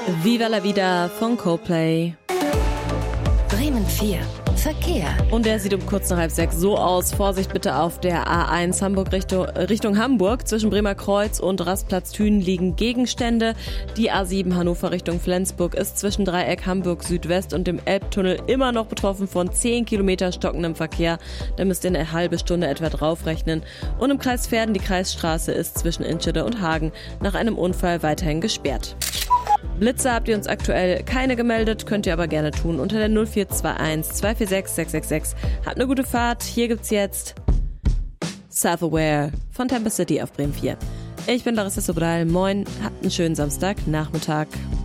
Viva la Vida von Coldplay. Bremen 4. Verkehr. Und der sieht um kurz nach 5:30 so aus. Vorsicht bitte auf der A1 Hamburg Richtung Hamburg. Zwischen Bremer Kreuz und Rastplatz Thünen liegen Gegenstände. Die A7 Hannover Richtung Flensburg ist zwischen Dreieck Hamburg Südwest und dem Elbtunnel immer noch betroffen von 10 Kilometer stockendem Verkehr. Da müsst ihr eine halbe Stunde etwa draufrechnen. Und im Kreis Verden, die Kreisstraße ist zwischen Inschede und Hagen nach einem Unfall weiterhin gesperrt. Blitze habt ihr uns aktuell keine gemeldet, könnt ihr aber gerne tun unter der 0421 246 666. Habt eine gute Fahrt. Hier gibt's jetzt Self-Aware von Temper City auf Bremen 4. Ich bin Larissa Sobral. Moin, habt einen schönen Samstagnachmittag.